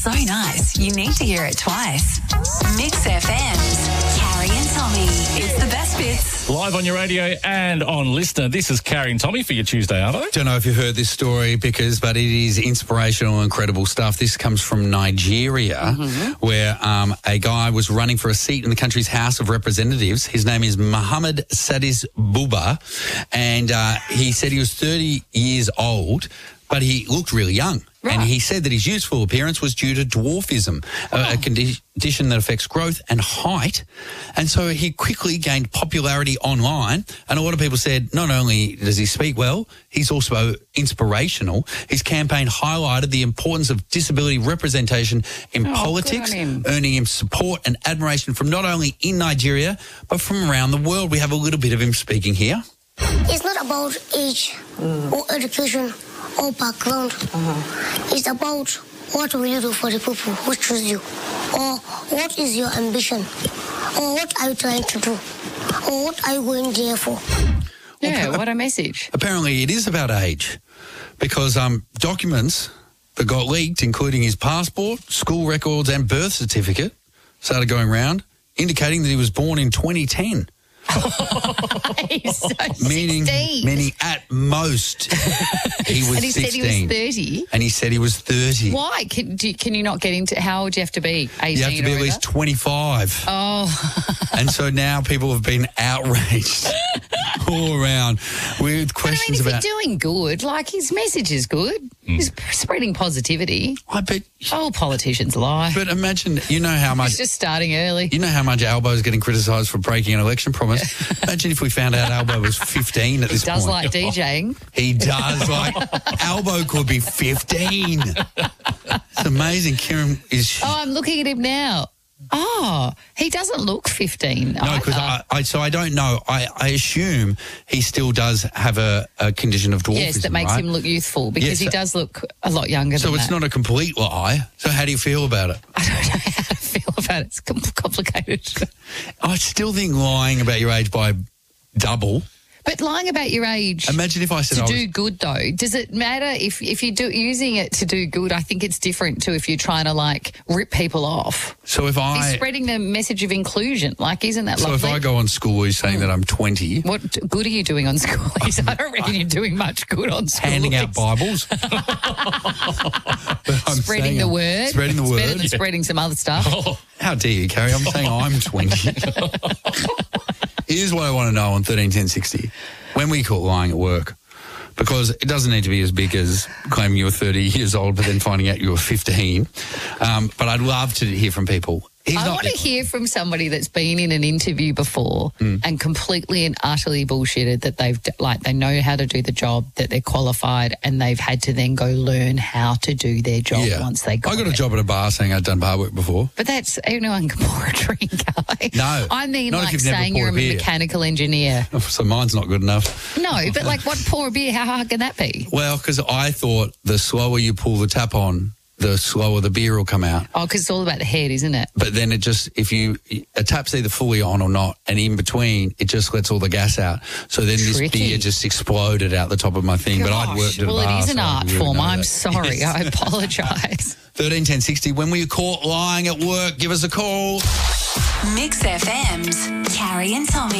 so nice, you need to hear it twice. Mix FM's Carrie and Tommy. It's the best bits. Live on your radio and on Listener. This is Carrie and Tommy for your Tuesday, Arvo. Don't know if you've heard this story but it is inspirational, incredible stuff. This comes from Nigeria, where a guy was running for a seat in the country's House of Representatives. His name is Muhammad Sadis Buba, and he said he was 30 years old, but he looked really young. Right. And he said that his youthful appearance was due to dwarfism, a condition that affects growth and height. And so he quickly gained popularity online. And a lot of people said not only does he speak well, he's also inspirational. His campaign highlighted the importance of disability representation in politics, earning him support and admiration from not only in Nigeria, but from around the world. We have a little bit of him speaking here. It's not about age or education or background. It's about what will you do for the people who choose you, or what is your ambition, or what are you trying to do, or what are you going there for. Yeah, what a message. Apparently it is about age, because documents that got leaked, including his passport, school records and birth certificate, started going around, indicating that he was born in 2010. He's so meaning at most he was 16. And he said he was 30? And he said he was 30. Why? Can you not get into, how old do you have to be? 18 You have to be at least 25. Oh. And so now people have been outraged all around with questions if about... you're doing good, like his message is good. He's spreading positivity. I bet... Oh, politicians lie. But imagine, you know how much... He's just starting early. You know how much Albo's getting criticised for breaking an election promise? Imagine if we found out Albo was 15 at this point. He does like DJing. He does. Like, Albo could be 15. It's amazing. Kieran is... Oh, I'm looking at him now. Oh, he doesn't look 15. No, because I don't know. I assume he still does have a condition of dwarfism, yes, that makes him look youthful, because he does look a lot younger than that. So it's not a complete lie. So how do you feel about it? I don't know how to feel about it. It's complicated. I still think lying about your age by double. But lying about your age. Imagine if I said to do good, though. Does it matter if you're using it to do good? I think it's different to if you're trying to like rip people off. So if he's spreading the message of inclusion, like, isn't that lovely? So if I go on schoollies saying that I'm 20, what good are you doing on schoollies? I don't reckon you're doing much good on schoollies. Handing out Bibles, spreading the word. Spreading the word. Better than spreading some other stuff. Oh, how dare you, Carrie? I'm saying I'm 20. Here's what I want to know on 131060. When we caught lying at work, because it doesn't need to be as big as claiming you were 30 years old but then finding out you were 15. But I'd love to hear from people. I want to hear from somebody that's been in an interview before and completely and utterly bullshitted that they know how to do the job, that they're qualified, and they've had to then go learn how to do their job once they got it. I got a job at a bar saying I'd done bar work before. But that's, anyone can pour a drink, No. I mean, like saying you're a mechanical engineer. So mine's not good enough. No, but like what, pour a beer, how hard can that be? Well, because I thought the slower you pull the tap on, the slower the beer will come out. Oh, because it's all about the head, isn't it? But then it just, a tap's either fully on or not, and in between, it just lets all the gas out. So then this beer just exploded out the top of my thing. Gosh, but I'd worked at a bar. Well, it is an art form. I'm that. sorry. Yes. I apologise. 131060, when were you caught lying at work? Give us a call. Mix FM's Carrie and Tommy.